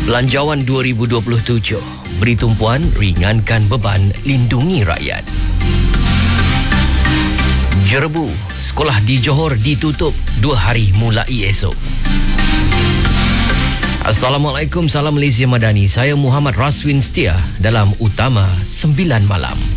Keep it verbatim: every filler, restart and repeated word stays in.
Belanjawan dua ribu dua puluh tujuh. Beri tumpuan, ringankan beban, lindungi rakyat. Jerebu, sekolah di Johor ditutup dua hari mulai esok. Assalamualaikum, salam Malaysia Madani. Saya Muhammad Raswin Setia dalam Utama sembilan Malam.